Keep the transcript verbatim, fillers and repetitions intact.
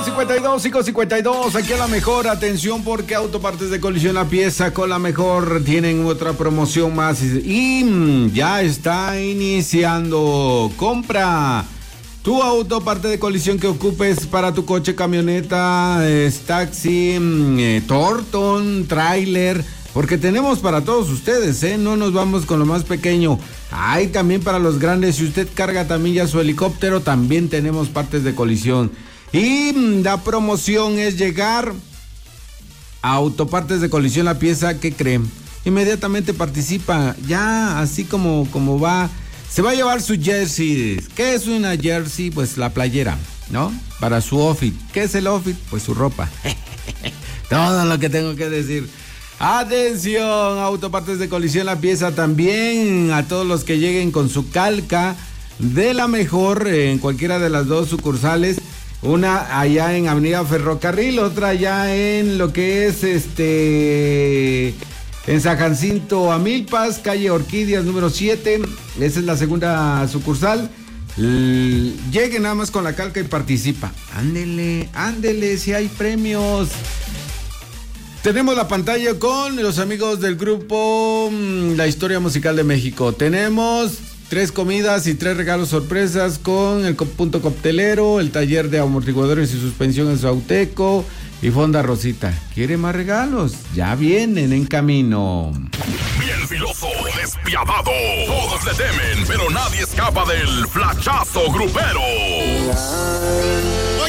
cincuenta y dos, cinco cincuenta y dos, aquí a la mejor, atención porque Autopartes de Colisión La Pieza con la mejor tienen otra promoción más y mm, ya está iniciando. Compra tu autoparte de colisión que ocupes para tu coche, camioneta, eh, taxi, eh, tortón, tráiler, porque tenemos para todos ustedes, ¿eh? No nos vamos con lo más pequeño. Hay también para los grandes. Si usted carga también ya su helicóptero, también tenemos partes de colisión. Y la promoción es llegar a Autopartes de Colisión La Pieza. ¿Qué creen? Inmediatamente participa. Ya, así como, como va. Se va a llevar su jersey. ¿Qué es una jersey? Pues la playera, ¿no? Para su outfit. ¿Qué es el outfit? Pues su ropa. Todo lo que tengo que decir. Atención, Autopartes de Colisión La Pieza también a todos los que lleguen con su calca de la mejor en cualquiera de las dos sucursales, una allá en Avenida Ferrocarril, otra allá en lo que es este en San Jacinto Amilpas, calle Orquídeas número siete, esa es la segunda sucursal. L- lleguen nada más con la calca y participa. Ándele, ándele, si hay premios. Tenemos la pantalla con los amigos del grupo La Historia Musical de México. Tenemos tres comidas y tres regalos sorpresas con el punto coctelero, el taller de amortiguadores y suspensión en Sauteco y Fonda Rosita. ¿Quiere más regalos? Ya vienen en camino. Bien filoso, despiadado. Todos le temen, pero nadie escapa del flachazo grupero.